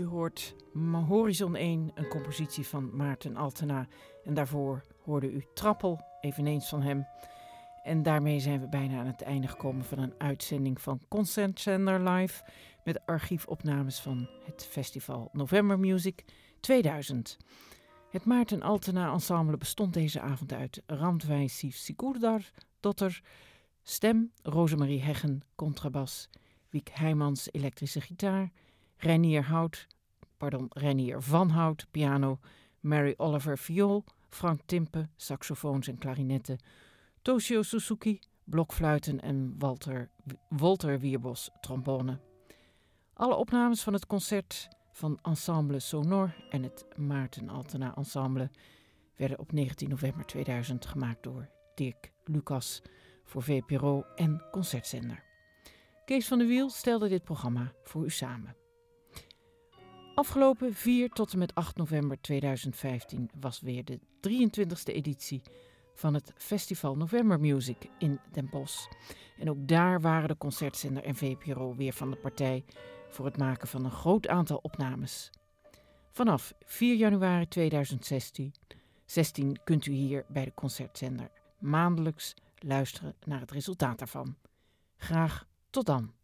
U hoort Horizon 1, een compositie van Maarten Altena. En daarvoor hoorde u Trappel, eveneens van hem. En daarmee zijn we bijna aan het einde gekomen van een uitzending van Concertzender Live met archiefopnames van het festival November Music 2000. Het Maarten Altena Ensemble bestond deze avond uit Randwij Sief Sigurdardotter, stem Rosemarie Heggen, contrabas, Wiek Heijmans, elektrische gitaar, Reinier van Hout, piano, Mary Oliver, viool, Frank Timpe, saxofoons en klarinetten, Toshio Suzuki, blokfluiten en Walter Wierbos, trombone. Alle opnames van het concert van Ensemble Sonor en het Maarten Altena Ensemble werden op 19 november 2000 gemaakt door Dirk Lucas voor VPRO en Concertzender. Kees van der Wiel stelde dit programma voor u samen. Afgelopen 4 tot en met 8 november 2015 was weer de 23e editie van het Festival November Music in Den Bosch. En ook daar waren de Concertzender en VPRO weer van de partij voor het maken van een groot aantal opnames. Vanaf 4 januari 2016 kunt u hier bij de Concertzender maandelijks luisteren naar het resultaat daarvan. Graag tot dan.